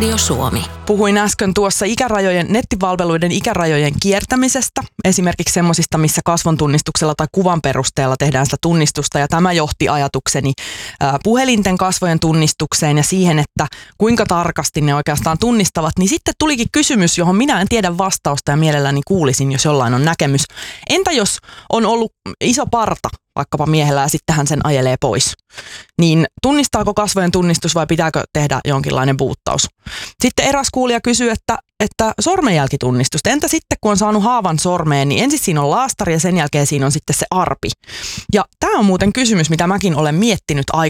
Radio Suomi. Puhuin äsken tuossa nettipalveluiden ikärajojen kiertämisestä, esimerkiksi semmoisista, missä kasvon tunnistuksella tai kuvan perusteella tehdään sitä tunnistusta, ja tämä johti ajatukseni puhelinten kasvojen tunnistukseen ja siihen, että kuinka tarkasti ne oikeastaan tunnistavat, niin sitten tulikin kysymys, johon minä en tiedä vastausta ja mielelläni kuulisin, jos jollain on näkemys. Entä jos on ollut iso parta vaikkapa miehellä ja sitten hän sen ajelee pois, niin tunnistaako kasvojen tunnistus vai pitääkö tehdä jonkinlainen buuttaus? Sitten eräs kuulija kysyy, että sormenjälkitunnistusta. Entä sitten, kun on saanut haavan sormeen, niin ensin siinä on laastari ja sen jälkeen siinä on sitten se arpi. Ja tämä on muuten kysymys, mitä mäkin olen miettinyt